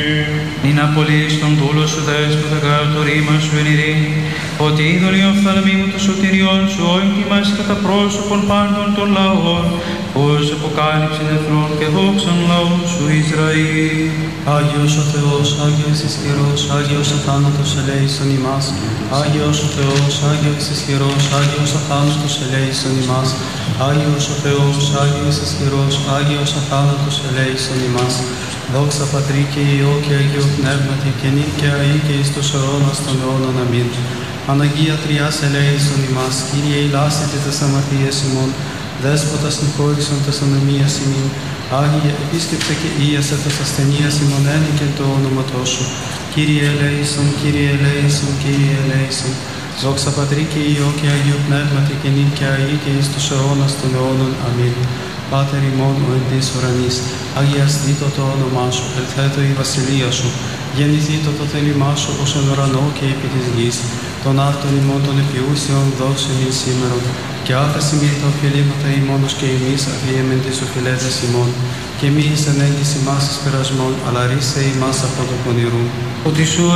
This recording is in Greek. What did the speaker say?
Μην απολύεις τον δούλο σου δέσποτα κάτω το ρήμα σου εν ειρήνη, ότι είδωρη οφθαλμή μου των σωτηριών σου, όικτιμας κατά πρόσωπον πάντων των λαών, ως αποκάλυψη εθνών και δόξαν λαού σου Ισραήλ. Άγιος ο Θεός, Άγιος ισχυρός, Άγιος αθάνατος ελέησον ημάς. Άγιος ο Θεός, Άγιος ισχυρός, Άγιος αθάνατος ελέησον ημάς. Άγιος ο Θεός, Άγιος ισχυρός, Άγιος αθάνατος ελέησον ημάς. Δόξα Πατρί και Υιό και Αγίου Πνεύματι και νίκαια ή και εις τους αιώνας των αιώνων. Αμήν. Αναγία Τριάς ελέησον ημάς, Κύριε ηλάσετε τας αμαρτίες ημών, Δέσποτας νυχώρησον τας ανομίας ημών, Άγιε επίσκεψε και ίασε τας ασθενείας ημών ένικεν το όνοματό σου. Κύριε ελέησον, Κύριε ελέησον, Κύριε ελέησον. Δόξα Πατρί και Υιό και Αγίου Πνεύματι και νίκαια ή και εις τους αιώνας των αιώνων. Αμήν. Πάτερ ημών ο εν της ουρανής, αγιαστήτω το όνομά σου, ελθέτω η βασιλεία σου, γεννηθήτω το θέλημά σου ως εν ουρανό και επί της γης. Των άρτων ημών των επιούσιων δόξου ημίν σήμερον, και άφεση μη τα οφειλήματα ημώνος και εμείς αφιέμεν τις οφειλέτες ημών, και μη εις εν έγκυς ημάς εις περασμόν, αλλά ρίσε ημάς από το πονηρού. Ότι σου